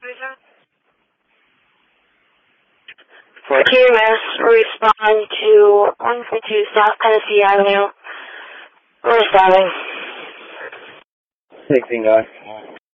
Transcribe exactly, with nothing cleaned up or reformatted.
For T M S, respond to one fifty-two South Tennessee Avenue. We're stopping. sixteen, guys.